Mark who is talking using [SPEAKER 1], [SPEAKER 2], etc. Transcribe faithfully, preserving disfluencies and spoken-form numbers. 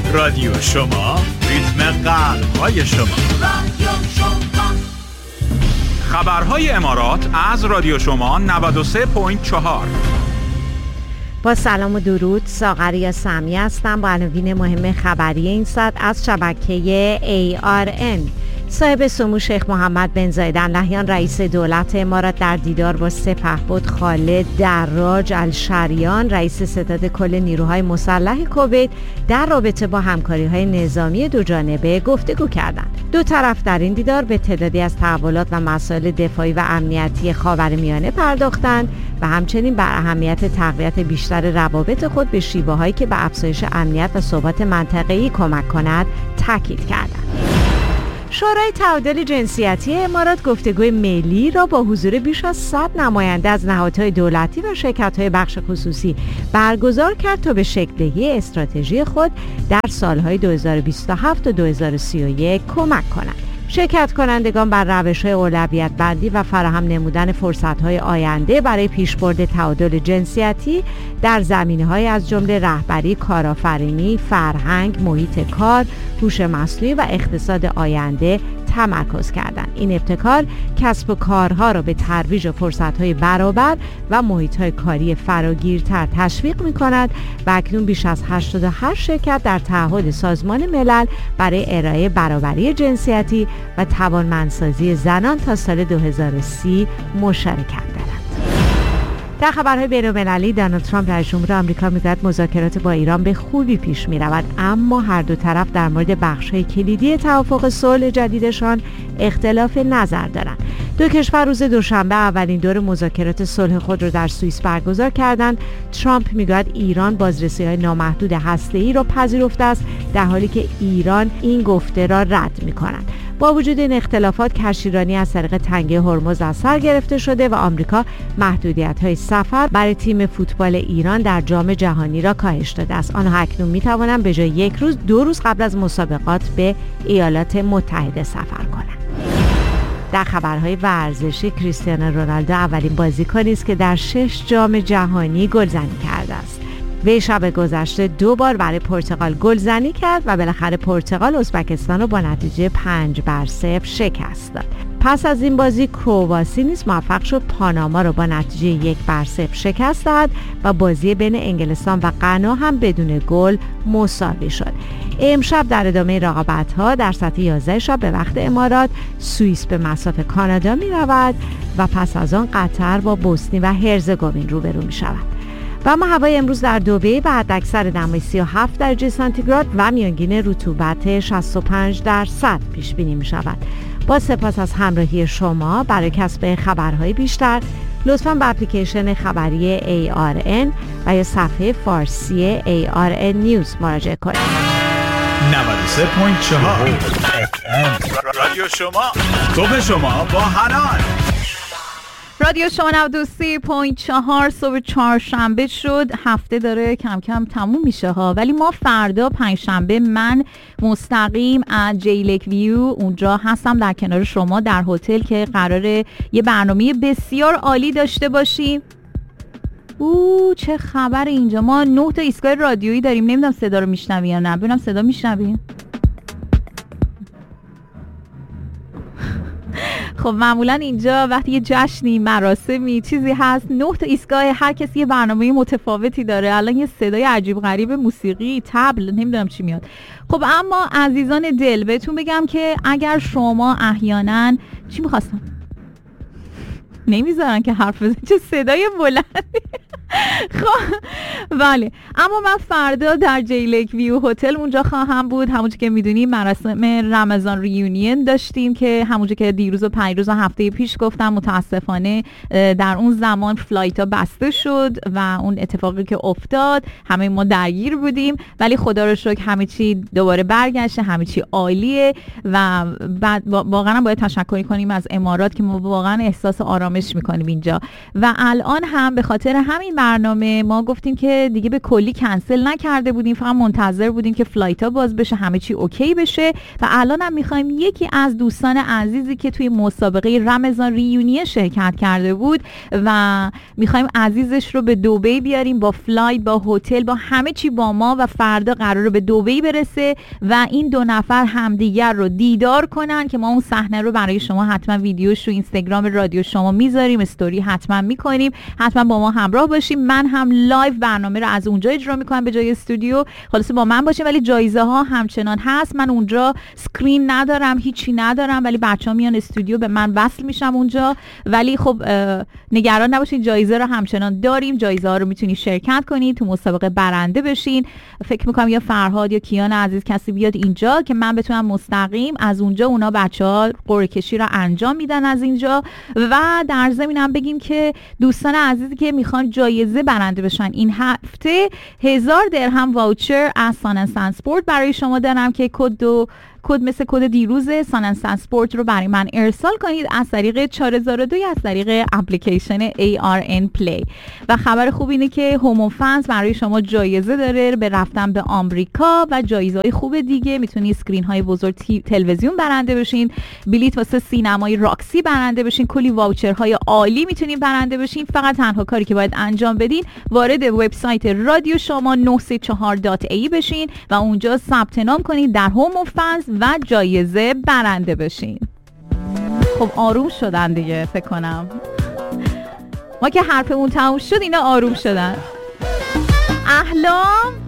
[SPEAKER 1] رادیو شما، ریتم قلب‌های شما. خبرهای امارات از رادیو شما نود و سه ممیز چهار.
[SPEAKER 2] با سلام و درود، ساغریه سمی هستم با عناوین مهم خبری این ساعت از شبکه ای آر ان. صاحب سمو شیخ محمد بن زاید ال نهیان رئیس دولت امارات در دیدار با سپهبد خالد دراج الشریان رئیس ستاد کل نیروهای مسلح کویت در رابطه با همکاری‌های نظامی دو جانبه گفتگو کردند. دو طرف در این دیدار به تعدادی از تحولات و مسائل دفاعی و امنیتی خاورمیانه پرداختند و همچنین بر اهمیت تقویت بیشتر روابط خود به شیوه‌هایی که به افزایش امنیت و ثبات منطقه‌ای کمک کند تاکید کردند. شورای تعادل جنسیتی امارات گفتگوی ملی را با حضور بیش از صد نماینده از نهادهای دولتی و شرکت‌های بخش خصوصی برگزار کرد تا به شکل‌دهی استراتژی خود در سال‌های دو هزار و بیست و هفت تا دو هزار و سی و یک کمک کنند. شرکت کنندگان بر روش‌های اولویت بندی و فراهم نمودن فرصت‌های آینده برای پیشبرد تعادل جنسیتی در زمینه‌های از جمله رهبری، کارآفرینی، فرهنگ، محیط کار، هوش مصنوعی و اقتصاد آینده تمرکز کردند. این ابتکار کسب و کارها را به ترویج و فرصت‌های برابر و محیط‌های کاری فراگیرتر تشویق می‌کند و اکنون بیش از هشتاد و هشت شرکت در تعهد سازمان ملل برای ارائه برابری جنسیتی و توانمندسازی زنان تا سال دو هزار و سی مشارکت دارند. در خبرهای بین‌المللی، دونالد ترامپ رئیس جمهور آمریکا میگوید مذاکرات با ایران به خوبی پیش می‌رود، اما هر دو طرف در مورد بخش‌های کلیدی توافق صلح جدیدشان اختلاف نظر دارند. دو کشور روز دوشنبه اولین دور مذاکرات صلح خود را در سوئیس برگزار کردند. ترامپ میگوید ایران بازرسی‌های نامحدود هسته‌ای را پذیرفته است، در حالی که ایران این گفته را رد می‌کند. با وجود این اختلافات، کشتیرانی از طریق تنگه هرمز از سر گرفته شده و آمریکا محدودیت‌های سفر برای تیم فوتبال ایران در جام جهانی را کاهش داده است. آنها اکنون می‌توانند به جای یک روز دو روز قبل از مسابقات به ایالات متحده سفر کنند. در خبرهای ورزشی، کریستیانو رونالدو اولین بازیکنی است که در شش جام جهانی گلزنی کرده است. وی شب گذشته دو بار برای پرتغال گلزنی کرد و بالاخره پرتغال ازبکستان را با نتیجه پنج بر صفر شکست داد. پس از این بازی کرواسی نیز موفق شد پاناما را با نتیجه یک بر صفر شکست دهد و بازی بین انگلستان و غنا هم بدون گل مساوی شد. امشب در ادامه رقابت‌ها در ساعت یازده شب به وقت امارات، سوئیس به مصاف کانادا می رود و پس از آن قطر با بوسنی و هرزگوین روبرو می شود. و اما هوای امروز در دبی به حداکثر دمای سی و هفت درجه سانتیگراد و میانگین رطوبت شصت و پنج درصد پیش بینی می شود. با سپاس از همراهی شما. برای کسب خبرهای بیشتر لطفاً به اپلیکیشن خبری ای آر ان و یا صفحه فارسی ای آر ان نیوز مراجعه کنید.
[SPEAKER 1] نود و سه ممیز چهار رادیو شما، صبح شما با حنان.
[SPEAKER 3] رادیو شما نود و سه ممیز چهار. صبح چهارشنبه شد، هفته داره کم کم تموم میشه ها، ولی ما فردا پنجشنبه من مستقیم از جی لیک ویو اونجا هستم در کنار شما در هتل که قراره یه برنامه بسیار عالی داشته باشیم. اوه چه خبر اینجا، ما نه تا ایستگاه رادیویی داریم. نمیدونم صدا رو میشنوی یا نه. ببینم صدا میشنوی. خب معمولا اینجا وقتی یه جشنی، مراسمی، چیزی هست، نه تا ایستگاه، هر کسی یه برنامه متفاوتی داره. الان یه صدای عجیب غریب موسیقی، طبل، نمیدونم چی میاد. خب اما عزیزان دل بهتون بگم که اگر شما احیانا چی میخواستم نمیذارن که حرف بزنم، چه صدای بلندی. خب بله، اما من فردا در جی لیک ویو هتل اونجا خواهم بود. همونجور که میدونیم مراسم رمضان ریونین داشتیم که همونجور که دیروز و پیروز و هفته پیش گفتم متاسفانه در اون زمان فلایت ها بسته شد و اون اتفاقی که افتاد همه ما درگیر بودیم، ولی خدا رو شکر همه چی دوباره برگشته، همه چی عالیه و بعد واقعا باید تشکر کنیم از امارات که ما واقعا احساس آرامش میکنیم اینجا و الان هم به خاطر همین برنامه ما گفتیم که دیگه به کلی کنسل نکرده بودیم، فقط منتظر بودیم که فلایت ها باز بشه، همه چی اوکی بشه و الان هم میخوایم یکی از دوستان عزیزی که توی مسابقه رمضان ریونیون شرکت کرده بود و میخوایم عزیزش رو به دبی بیاریم با فلایت، با هتل، با همه چی با ما و فردا قراره به دبی برسه و این دو نفر همدیگر رو دیدار کنن که ما اون صحنه رو برای شما حتما ویدیوش رو اینستاگرام رادیو شما میذاریم، استوری حتما میکنیم، حتما با ما همراه باشیم. من هم لایو برنامه رو از اونجا اجرا میکنم به جای استودیو، خلاصه با من باشیم، ولی جایزه ها همچنان هست. من اونجا سکرین ندارم، هیچی ندارم، ولی بچه‌ها میان استودیو به من وصل میشم اونجا. ولی خب نگران نباشید، جایزه رو همچنان داریم، جایزه ها رو میتونید شرکت کنید، تو مسابقه برنده بشین. فکر میکنم یا فرهاد یا کیان عزیز کسی بیاد اینجا که من بتونم مستقیم از اونجا اونا بچه‌ها قرعه کشی رو انجام میدن از اینجا. و در ضمنم بگیم که دوستان عزیزی که میخوان جایزه برنده بشن این هفته هزار درهم واوچر از سان سنسپورت برای شما دارم که کد دو کد مثل کد دیروز سان سنسپورت رو برای من ارسال کنید از طریق چهار هزار و دو از طریق اپلیکیشن ای آر ان پلی. و خبر خوب اینه که هومو فنز برای شما جایزه داره به رفتن به آمریکا و جایزه‌های خوب دیگه. میتونید اسکرین های بزرگ تلویزیون برنده بشین، بلیت واسه سینمای راکسی برنده بشین، کلی واوچرهای عالی میتونید برنده بشین. فقط تنها کاری که باید انجام بدین وارد وبسایت رادیو شما نه سه چهار دات ای بشین و اونجا ثبت نام کنید در هومو فنز و جایزه برنده بشین. خب آروم شدن دیگه، فکر کنم ما که حرفمون تموم شد اینا آروم شدن. احلام